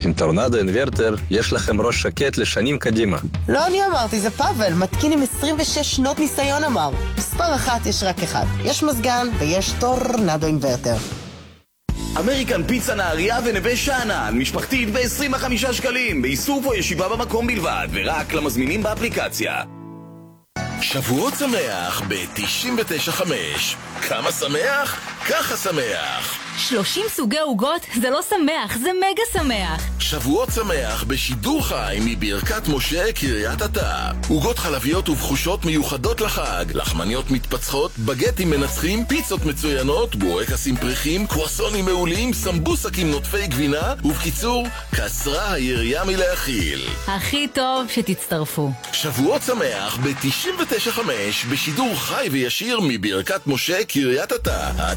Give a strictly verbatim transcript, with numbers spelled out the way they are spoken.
עם טורנדו אינברטר יש לכם ראש שקט לשנים קדימה. לא אני אמרתי, זה פאבל, מתקין עם עשרים ושש שנות ניסיון אמר. מספר אחת יש רק אחד, יש מזגן ויש טורנדו אינברטר. אמריקן פיצה נהריה ונווה שאנן, משפחתית ב-עשרים וחמישה שקלים, באיסוף או ישיבה במקום בלבד, ורק למזמינים באפליקציה. שבועות שמח ב-תשעים ותשע חמש. כמה שמח? ככה שמח. שלושים סוגי עוגות זה לא שמח, זה מגה שמח. שבועות שמח בשידור חי מברכת משה קריית אתא. עוגות חלביות ובחושות מיוחדות לחג, לחמניות מתפצחות, בגטים מנצחים, פיצות מצוינות, בורקסים פריחים, קרואסונים מעולים, סמבוסקים נוטפי גבינה, ובקיצור, קצרה היריעה מלהכיל. הכי טוב שתצטרפו. שבועות שמח ב-תשעים ותשע חמש בשידור חי וישיר מברכת משה קריית אתא.